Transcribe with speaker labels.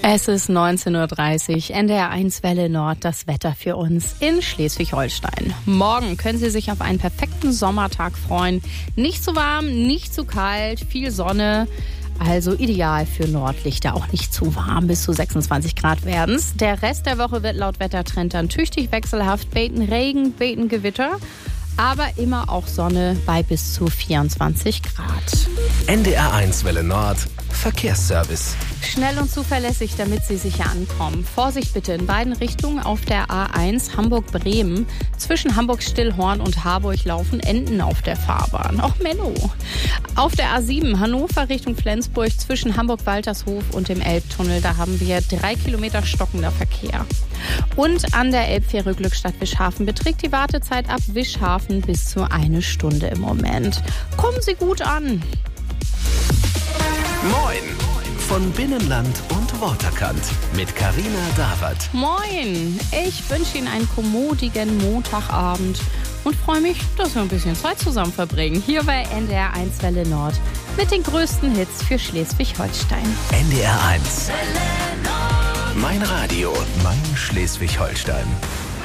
Speaker 1: Es ist 19:30 Uhr, NDR1 Welle Nord, das Wetter für uns in Schleswig-Holstein. Morgen können Sie sich auf einen perfekten Sommertag freuen. Nicht zu warm, nicht zu kalt, viel Sonne. Also ideal für Nordlichter, auch nicht zu warm, bis zu 26 Grad werden's. Der Rest der Woche wird laut Wettertrend dann tüchtig wechselhaft, beten Regen, beten Gewitter. Aber immer auch Sonne bei bis zu 24 Grad.
Speaker 2: NDR1 Welle Nord, Verkehrsservice.
Speaker 1: Schnell und zuverlässig, damit Sie sicher ankommen. Vorsicht bitte in beiden Richtungen auf der A1 Hamburg-Bremen. Zwischen Hamburg-Stillhorn und Harburg laufen Enten auf der Fahrbahn. Och Menno. Auf der A7 Hannover Richtung Flensburg zwischen Hamburg-Waltershof und dem Elbtunnel. Da haben wir 3 Kilometer stockender Verkehr. Und an der Elbfähre Glückstadt-Wischhafen beträgt die Wartezeit ab Wischhafen bis zu 1 Stunde im Moment. Kommen Sie gut an.
Speaker 2: Moin von Binnenland und Waterkant mit Carina Dawert.
Speaker 1: Moin, ich wünsche Ihnen einen kommodigen Montagabend und freue mich, dass wir ein bisschen Zeit zusammen verbringen. Hier bei NDR1 Welle Nord mit den größten Hits für Schleswig-Holstein.
Speaker 2: NDR1. Mein Radio, mein Schleswig-Holstein.